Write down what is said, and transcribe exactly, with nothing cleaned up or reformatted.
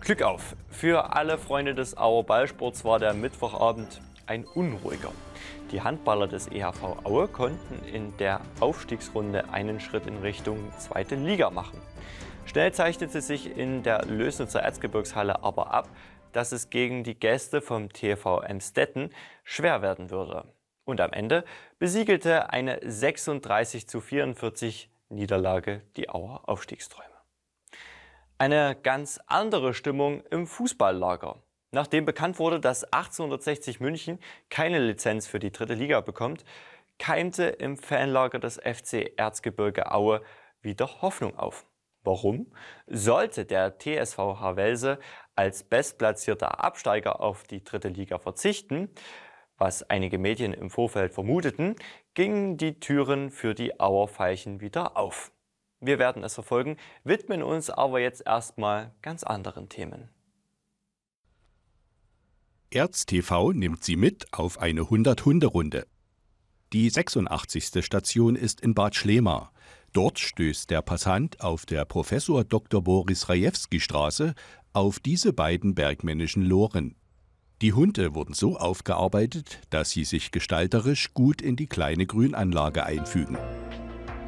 Glück auf! Für alle Freunde des Auer Ballsports war der Mittwochabend ein unruhiger. Die Handballer des E H V Aue konnten in der Aufstiegsrunde einen Schritt in Richtung zweite Liga machen. Schnell zeichnete sich in der Lößnitzer Erzgebirgshalle aber ab, dass es gegen die Gäste vom T V Emstetten schwer werden würde. Und am Ende besiegelte eine sechsunddreißig zu vierundvierzig Niederlage die Auer Aufstiegsträume. Eine ganz andere Stimmung im Fußballlager. Nachdem bekannt wurde, dass achtzehnhundertsechzig München keine Lizenz für die dritte Liga bekommt, keimte im Fanlager des F C Erzgebirge Aue wieder Hoffnung auf. Warum? Sollte der T S V Havelse als bestplatzierter Absteiger auf die dritte Liga verzichten, was einige Medien im Vorfeld vermuteten, gingen die Türen für die Auer Veilchen wieder auf. Wir werden es verfolgen, widmen uns aber jetzt erstmal ganz anderen Themen. Erz T V nimmt Sie mit auf eine hundert-Hunde-Runde. Die sechsundachtzigste Station ist in Bad Schlema. Dort stößt der Passant auf der Professor Doktor Boris Rajewski-Straße auf diese beiden bergmännischen Loren. Die Hunde wurden so aufgearbeitet, dass sie sich gestalterisch gut in die kleine Grünanlage einfügen.